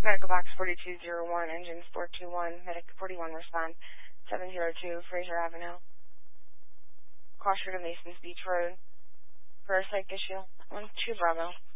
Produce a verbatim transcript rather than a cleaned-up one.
Medical box forty-two oh one, engines four two one, medic forty-one respond, seven oh two, Fraser Avenue. Caution to Masons Beach Road. For a psych issue, one two Bravo.